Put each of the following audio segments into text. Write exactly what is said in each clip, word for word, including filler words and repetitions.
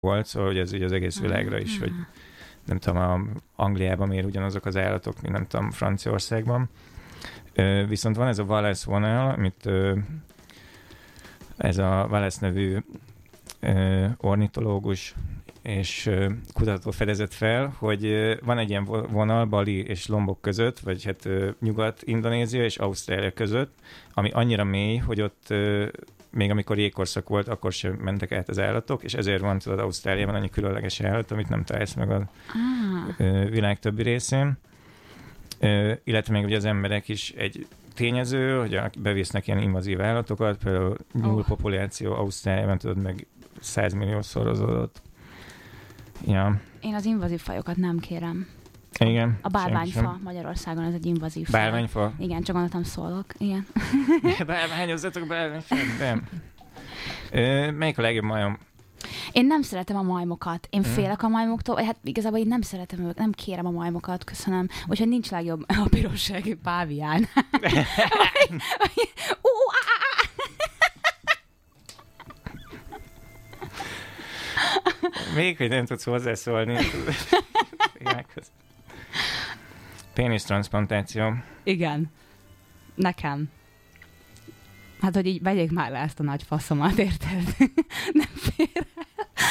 volt, szóval hogy ez ugye az egész világra is, hogy nem tudom, a Angliában miért ugyanazok az állatok, mint nem tudom, Franciaországban. Ö, viszont van ez a Wallace vonal, amit ö, ez a Wallace nevű ö, ornitológus és ö, kutató fedezett fel, hogy ö, van egy ilyen vonal Bali és Lombok között, vagy hát ö, Nyugat-Indonézia és Ausztrália között, ami annyira mély, hogy ott ö, még amikor jégkorszak volt, akkor sem mentek át az állatok, és ezért van, tudod, Ausztráliában annyi különleges állat, amit nem találsz meg a ah. világ többi részén. Illetve még ugye az emberek is egy tényező, hogy bevisznek ilyen invazív állatokat, például nyúl oh. populáció Ausztráliában, tudod, meg százmillió szorozódott. Ja. Én az invazív fajokat nem kérem. Igen. A bálványfa Magyarországon, ez egy invazív faj. Bálványfa? Igen, csak gondoltam szólok. Igen. Bálványozzatok bálványfát, nem. Ö, melyik a legjobb majom? Én nem szeretem a majmokat. Én hmm. félek a majmoktól. Hát igazából én nem szeretem őket, nem kérem a majmokat, köszönöm. Úgyhogy nincs legjobb a pirosságű pávián. Még, hogy nem tudsz hozzászólni. Pénisztranszplantáció. Igen. Nekem. Hát, hogy így vegyék már le ezt a nagy faszomat, érted? Nem fér el.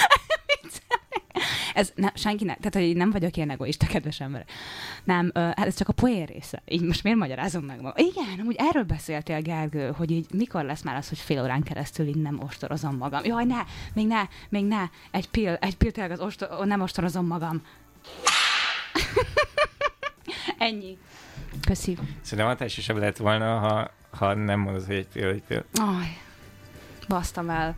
Ez ne, senkinek, tehát, hogy nem vagyok ilyen egoista, kedves ember. Nem, hát ez csak a poén része. Így most miért magyarázom meg magam? Igen, amúgy erről beszéltél, Gergő, hogy így mikor lesz már az, hogy fél órán keresztül így nem ostorozom magam. Jaj, ne, még ne, még ne. Egy pill, egy pill tényleg az ostor, nem ostorozom magam. Ennyi. Köszi. Szerintem hatásosabb lett volna, ha, ha nem mondod, hogy egy pill, egy pill. Aj, basztam el.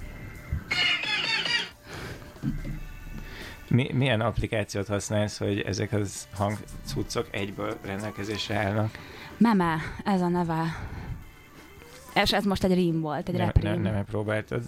Mi, milyen applikációt használsz, hogy ezek az hangcuccok egyből rendelkezésre állnak? Meme, ez a neve. És ez most egy rím volt, egy rap rím. Nem, nem próbáltad.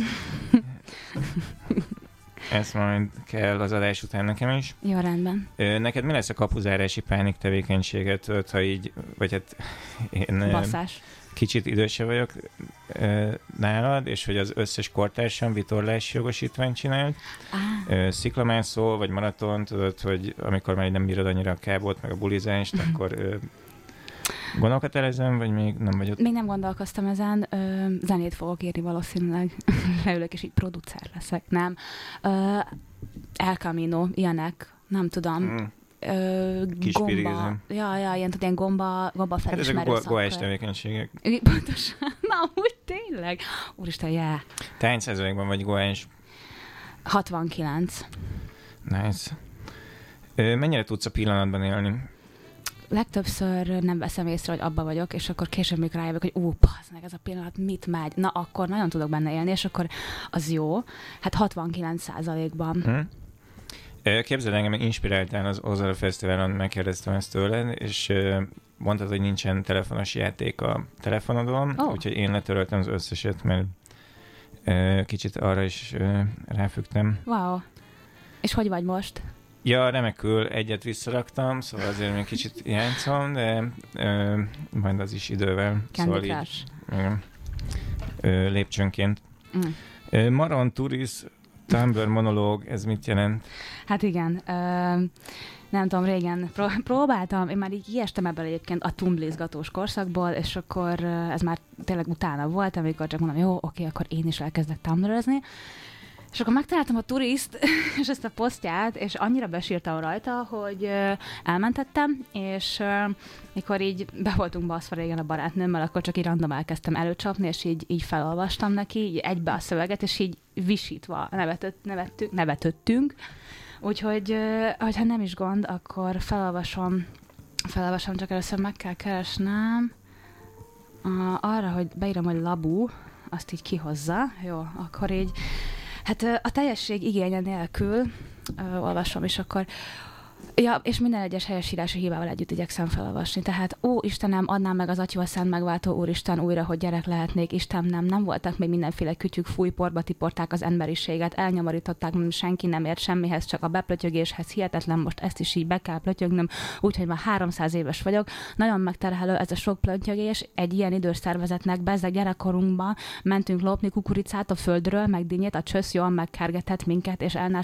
Ezt majd kell az adás után nekem is. Jó, rendben. Neked mi lesz a kapuzárási pánik tevékenységet, ha így, vagy hát én... Basszás. Kicsit idősebb vagyok uh, nálad, és hogy az összes kortársam vitorlási jogosítványt csinált. Ah. Uh, sziklamászó, vagy maraton, tudod, hogy amikor már nem bírod annyira a kábot, meg a bulizást, uh-huh. akkor uh, gondolkat elezem, vagy még nem vagy ott? Még nem gondolkoztam ezen. Uh, zenét fogok írni valószínűleg. Leülök, és így producer leszek. Nem. Uh, El Camino, ilyenek. Nem tudom. Mm. Gomba. Ja, ja, ilyen, ilyen gomba, gomba felismerő hát ezek a goás tevékenységek. Pontosan. Na, úgy tényleg. Úristen, yeah. Te hány százalékban vagy goás? hatvankilenc. Nice. Ö, mennyire tudsz a pillanatban élni? Legtöbbször nem veszem észre, hogy abba vagyok, és akkor később még rájövök, hogy ú, passz meg, ez a pillanat mit megy. Na, akkor nagyon tudok benne élni, és akkor az jó. Hát hatvankilenc százalékban. Hmm. Képzeld, engem inspiráltál az Ozara Fesztiválon, megkérdeztem ezt tőled, és mondtad, hogy nincsen telefonos játék a telefonodon, oh. úgyhogy én letöröltem az összeset, mert kicsit arra is ráfügtem. Wow. És hogy vagy most? Ja, remekül, egyet visszaraktam, szóval azért még kicsit játszom, de ö, majd az is idővel. Candy szóval Crush. Így, ö, lépcsőnként. Mm. Maron Turis Tumblr monológ, ez mit jelent? Hát igen, ö, nem tudom, régen pró- próbáltam, én már így kiestem ebből egyébként a tumblizgatós korszakból, és akkor ez már tényleg utána volt, amikor csak mondom, jó, oké, akkor én is elkezdek tumblrezni. És akkor megtaláltam a Turiszt, és ezt a posztját, és annyira besírtam rajta, hogy elmentettem, és mikor így be voltunk baszva régen a barátnőmmel, akkor csak így random elkezdtem előcsapni, és így, így felolvastam neki, így egybe a szöveget, és így visítva nevetött, nevettünk, nevetöttünk. Úgyhogy, ha nem is gond, akkor felolvasom, felolvasom, csak először meg kell keresnem arra, hogy beírom, hogy Labu, azt így kihozza. Jó, akkor így hát a teljesség igénye nélkül uh, olvasom, és akkor Ja, és minden egyes helyesírási hibával együtt igyekszem felolvasni. Tehát, ó, Istenem, adnám meg az Atya a Szent Megváltó Úristen újra, hogy gyerek lehetnék. Isten, nem, nem voltak még mindenféle kütyük, fújporba tiporták az emberiséget, elnyomorították, senki nem ért semmihez, csak a beplötyögéshez. Hihetetlen, most ezt is így be kell plötyögnöm, úgyhogy már háromszáz éves vagyok. Nagyon megterhelő ez a sok plötyögés. Egy ilyen idős szervezetnek, bezzeg gyerekkorunkban mentünk lopni kukoricát a földről, meg dinnyét, a csösz jól megkergetett minket, és